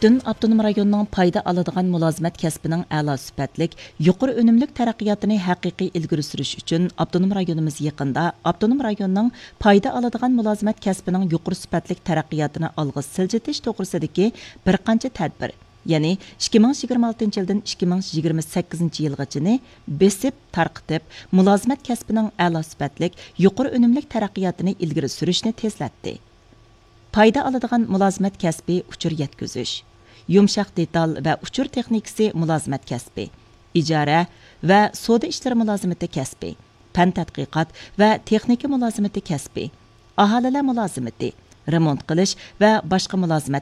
Бүтін Avtonom rayonunun payda aladigan mülazimet kəsbinin əla sübətlik, yuqur önümlük tərəqqiyatını həqiqi ilgiri sürüş üçün Avtonom rayonumuz yaqında Avtonom rayonunun payda aladigan mülazimet kəsbinin yuqur sübətlik tərəqqiyatını alğı siljitish to'g'risidagi bir qancha tədbir, ya'ni 2026 yildan 2028 yilgacha besib, tarqitib, mülazimet kəsbinin əla sübətlik, yuqur önümlük tərəqqiyatını ilgiri sürüşni tezlatdi. Payda aladigan mülazimet kəsbi uçur yetküzüş, yumshaq detal va uçur texnikasi mülazimet kəsbi, ijara va soda ishlar mülazimati kəsbi, fan tadqiqot va texnika mülazimati kəsbi, aholilar mülazimati, remont qilish va boshqa mülazimet